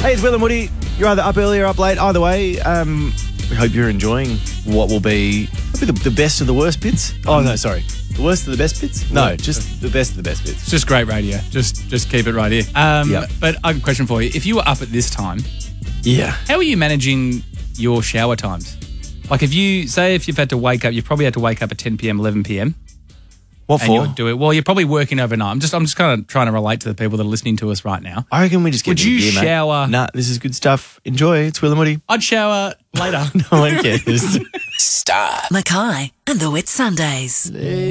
Hey, it's Will and Woody. You're either up early or up late. Either way, we hope you're enjoying what will be the best of the worst bits. Oh, no, sorry. The worst of the best bits? No, just the best of the best bits. It's just great radio. Just keep it right here. Yep. But I have a question for you. If you were up at this time, Yeah. how are you managing your shower times? Like if you've had to wake up, you probably had to wake up at 10 p.m, 11 p.m. What and for? you would do it. Well, you're probably working overnight. I'm just kind of trying to relate to the people that are listening to us right now. I reckon we just get Would you gear, mate. shower? Nah, this is good stuff. Enjoy. It's Will and Woody. I'd shower later. No one cares. Mackay and the Whit Sundays.